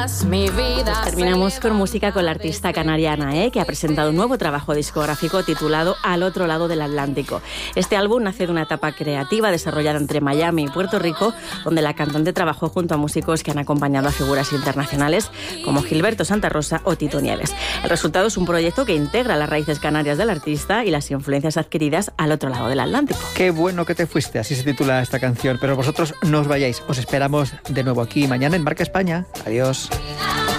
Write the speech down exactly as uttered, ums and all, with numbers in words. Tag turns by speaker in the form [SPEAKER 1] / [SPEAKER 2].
[SPEAKER 1] más, mi vida.
[SPEAKER 2] Pues terminamos con música con la artista canariana, ¿eh? que ha presentado un nuevo trabajo discográfico titulado Al otro lado del Atlántico. Este álbum nace de una etapa creativa desarrollada entre Miami y Puerto Rico, donde la cantante trabajó junto a músicos que han acompañado a figuras internacionales como Gilberto Santa Rosa o Tito Nieves. El resultado es un proyecto que integra las raíces canarias del artista y las influencias adquiridas al otro lado del Atlántico.
[SPEAKER 3] Qué bueno que te fuiste, así se titula esta canción. Pero vosotros no os vayáis, os esperamos de nuevo aquí mañana en Marca España. Adiós.